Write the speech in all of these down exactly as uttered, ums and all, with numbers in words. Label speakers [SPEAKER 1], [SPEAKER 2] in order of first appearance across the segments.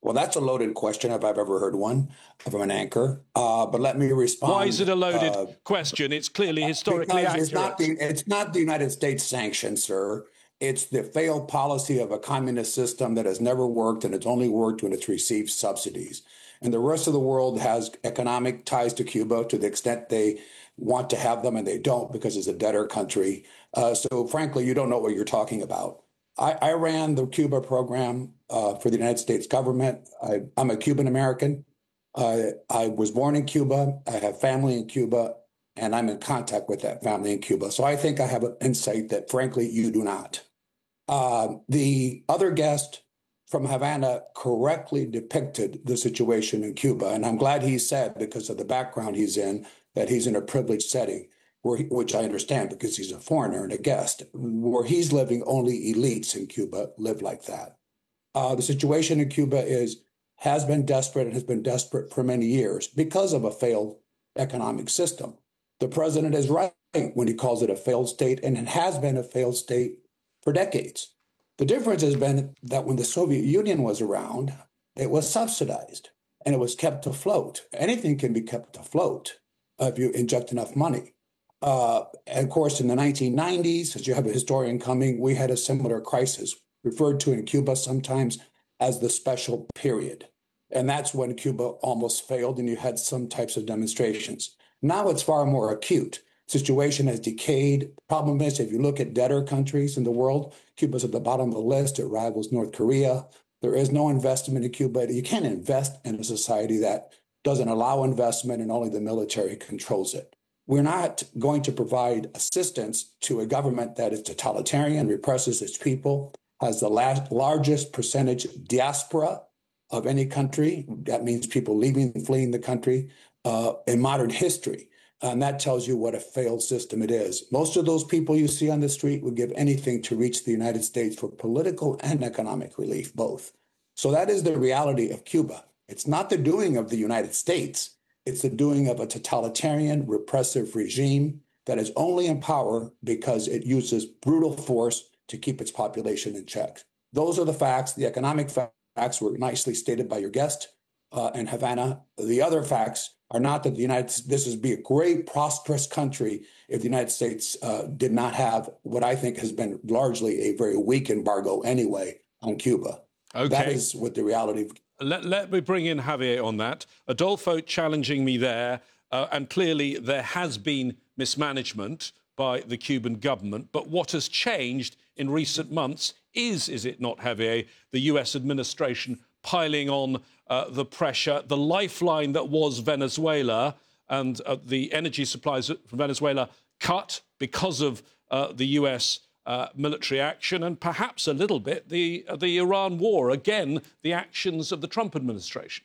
[SPEAKER 1] Well, that's a loaded question if I've ever heard one from an anchor. Uh, but let me respond.
[SPEAKER 2] Why is it a loaded
[SPEAKER 1] uh,
[SPEAKER 2] question? It's clearly historically
[SPEAKER 1] because
[SPEAKER 2] accurate.
[SPEAKER 1] It's not, the, it's not the United States sanctions, sir. It's the failed policy of a communist system that has never worked, and it's only worked when it's received subsidies. And the rest of the world has economic ties to Cuba to the extent they want to have them, and they don't because it's a debtor country. Uh, so frankly, you don't know what you're talking about. I, I ran the Cuba program uh, for the United States government. I, I'm a Cuban American. Uh, I was born in Cuba. I have family in Cuba, and I'm in contact with that family in Cuba. So I think I have an insight that, frankly, you do not. Uh, the other guest from Havana correctly depicted the situation in Cuba, and I'm glad he said, because of the background he's in, that he's in a privileged setting, where he, which I understand because he's a foreigner and a guest. Where he's living, only elites in Cuba live like that. Uh, the situation in Cuba is has been desperate and has been desperate for many years because of a failed economic system. The president is right when he calls it a failed state, and it has been a failed state for decades. The difference has been that when the Soviet Union was around, it was subsidized and it was kept afloat. Anything can be kept afloat if you inject enough money. Uh, and of course, in the nineteen nineties, as you have a historian coming, we had a similar crisis, referred to in Cuba sometimes as the special period. And that's when Cuba almost failed and you had some types of demonstrations. Now it's far more acute. Situation has decayed. Problem is, if you look at debtor countries in the world, Cuba's at the bottom of the list. It rivals North Korea. There is no investment in Cuba. You can't invest in a society that doesn't allow investment and only the military controls it. We're not going to provide assistance to a government that is totalitarian, represses its people, has the last, largest percentage diaspora of any country. That means people leaving and fleeing the country uh, in modern history. And that tells you what a failed system it is. Most of those people you see on the street would give anything to reach the United States for political and economic relief, both. So that is the reality of Cuba. It's not the doing of the United States. It's the doing of a totalitarian, repressive regime that is only in power because it uses brutal force to keep its population in check. Those are the facts. The economic facts were nicely stated by your guest uh, in Havana. The other facts are not that the United States, this would be a great, prosperous country if the United States uh, did not have what I think has been largely a very weak embargo anyway on Cuba. Okay. That is what the reality of...
[SPEAKER 2] Let, let me bring in Javier on that. Adolfo challenging me there, uh, and clearly there has been mismanagement by the Cuban government. But what has changed in recent months is, is it not, Javier, the U S administration piling on uh, the pressure, the lifeline that was Venezuela, and uh, the energy supplies from Venezuela cut because of uh, the U S uh, military action, and perhaps a little bit the, uh, the Iran war, again, the actions of the Trump administration.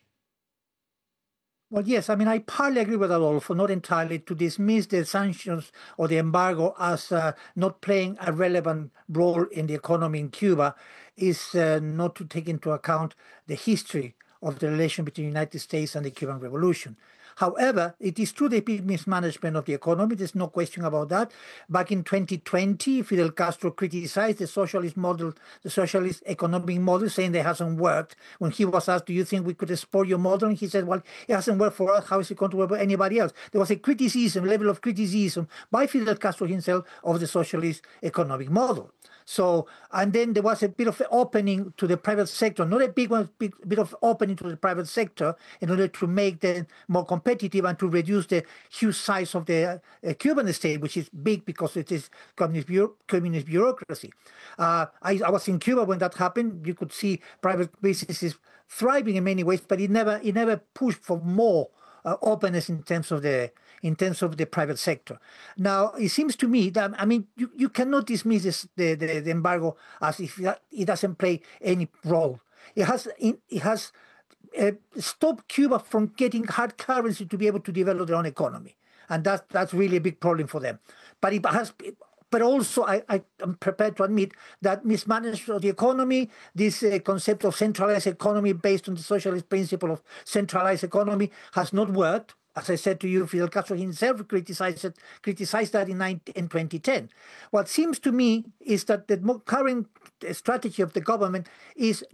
[SPEAKER 3] Well, yes, I mean, I partly agree with Adolfo, not entirely, to dismiss the sanctions or the embargo as uh, not playing a relevant role in the economy in Cuba is uh, not to take into account the history of the relation between the United States and the Cuban Revolution. However, it is true the big mismanagement of the economy. There's no question about that. Back in twenty twenty, Fidel Castro criticized the socialist model, the socialist economic model, saying that it hasn't worked. When he was asked, do you think we could export your model? And he said, well, it hasn't worked for us. How is it going to work for anybody else? There was a criticism, level of criticism by Fidel Castro himself of the socialist economic model. So, and then there was a bit of opening to the private sector, not a big one, big bit of opening to the private sector in order to make them more competitive and to reduce the huge size of the uh, Cuban state, which is big because it is communist, bureau communist bureaucracy. Uh, I, I was in Cuba when that happened. You could see private businesses thriving in many ways, but it never, it never pushed for more uh, openness in terms of the in terms of the private sector. Now, it seems to me that, I mean, you, you cannot dismiss this, the, the, the embargo as if it doesn't play any role. It has, it has uh, stopped Cuba from getting hard currency to be able to develop their own economy. And that's, that's really a big problem for them. But it has... But also, I, I am prepared to admit that mismanagement of the economy, this uh, concept of centralized economy based on the socialist principle of centralized economy has not worked. As I said to you, Fidel Castro himself criticized, it, criticized that in, in twenty ten. What seems to me is that the current strategy of the government is